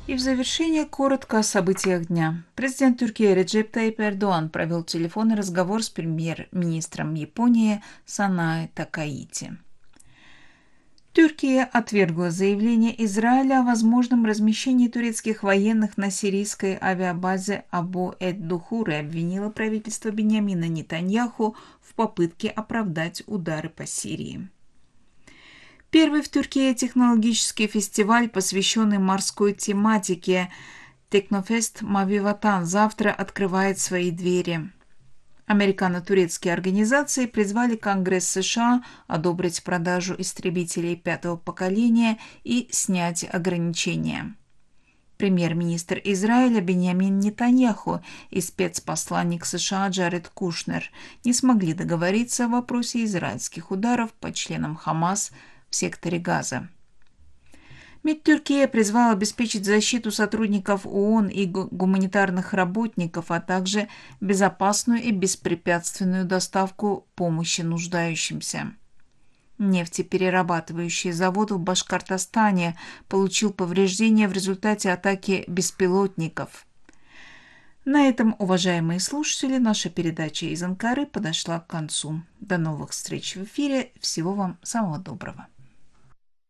И в завершение коротко о событиях дня. Президент Турции Реджеп Тайип Эрдоğan провел телефонный разговор с премьер-министром Японии Санае Такаити. Турция отвергла заявление Израиля о возможном размещении турецких военных на сирийской авиабазе Абу-эд-Духур и обвинила правительство Биньямина Нетаньяху в попытке оправдать удары по Сирии. Первый в Турции технологический фестиваль, посвященный морской тематике Технофест Мави Ватан, завтра открывает свои двери. Американо-турецкие организации призвали Конгресс США одобрить продажу истребителей пятого поколения и снять ограничения. Премьер-министр Израиля Биньямин Нетаньяху и спецпосланник США Джаред Кушнер не смогли договориться в вопросе израильских ударов по членам Хамас в секторе Газа. МИД Турции призвал обеспечить защиту сотрудников ООН и гуманитарных работников, а также безопасную и беспрепятственную доставку помощи нуждающимся. Нефтеперерабатывающий завод в Башкортостане получил повреждения в результате атаки беспилотников. На этом, уважаемые слушатели, наша передача из Анкары подошла к концу. До новых встреч в эфире. Всего вам самого доброго.